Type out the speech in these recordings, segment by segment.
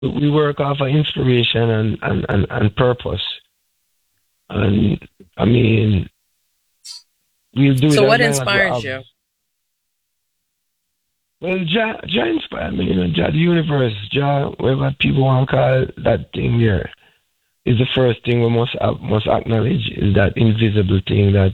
We work off of inspiration and purpose. And I mean, we'll do it So as what long as we inspires have. you? Well, Jah inspired me, Jah, the universe, Jah, whatever people want to call that thing there, is the first thing we must acknowledge, is that invisible thing that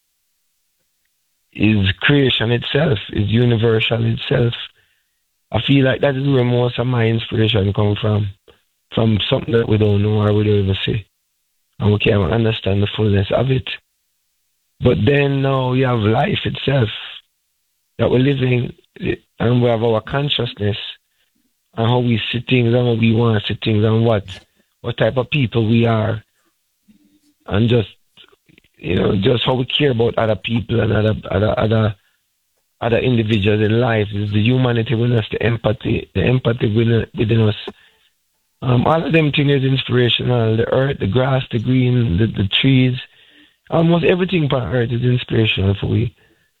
is creation itself, is universal itself. I feel like that is where most of my inspiration come from something that we don't know or we don't even see. And we can't understand the fullness of it. But then now we have life itself that we're living, and we have our consciousness and how we see things and how we want to see things and what type of people we are, and just how we care about other people and other individuals in life. Is the humanity within us, the empathy within us. All of them things is inspirational. The earth, the grass, the green, the trees, almost everything on earth is inspirational for we.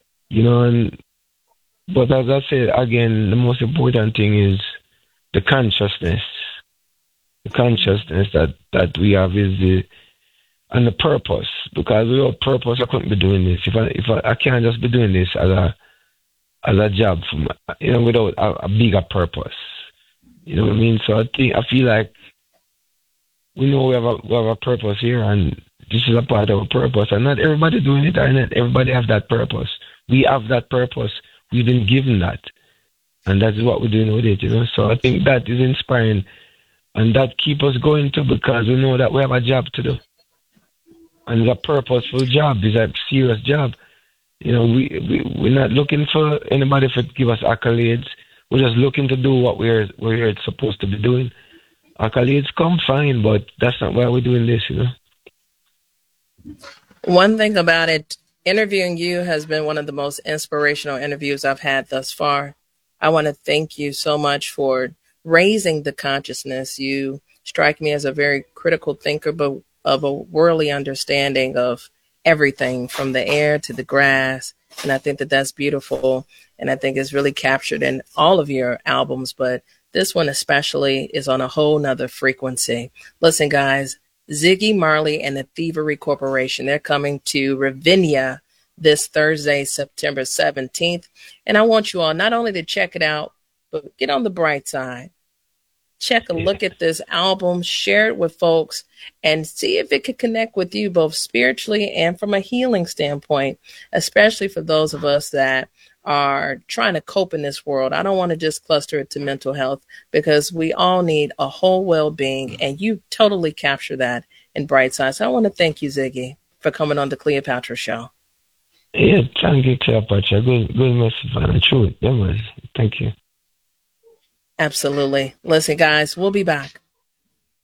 But as I said again, the most important thing is the consciousness. The consciousness that we have and the purpose. Because without purpose, I couldn't be doing this. If I can't just be doing this as a job, without a bigger purpose. You know what I mean? So I feel like we know we have a purpose here, and this is a part of a purpose. And not everybody doing it, and not everybody have that purpose. We have that purpose. We've been given that, and that's what we're doing with it. So I think that is inspiring, and that keeps us going too, because we know that we have a job to do, and it's a purposeful job. It's a serious job. We're not looking for anybody to give us accolades. We're just looking to do what we're supposed to be doing. Accolades come fine, but that's not why we're doing this. One thing about it, interviewing you has been one of the most inspirational interviews I've had thus far. I want to thank you so much for raising the consciousness. You strike me as a very critical thinker, but of a worldly understanding of everything from the air to the grass. And I think that that's beautiful. And I think it's really captured in all of your albums, but this one especially is on a whole nother frequency. Listen, guys, Ziggy Marley and the Thievery Corporation, they're coming to Ravinia this Thursday, September 17th. And I want you all not only to check it out, but get on the bright side. Check a look at this album, share it with folks, and see if it could connect with you both spiritually and from a healing standpoint, especially for those of us that are trying to cope in this world. I don't want to just cluster it to mental health, because we all need a whole well-being, and you totally capture that in Brightside. So I want to thank you, Ziggy, for coming on the Cleopatra Show. Yeah, thank you, Cleopatra. Good message, man. True. Yeah, man. Thank you. Absolutely. Listen, guys, we'll be back.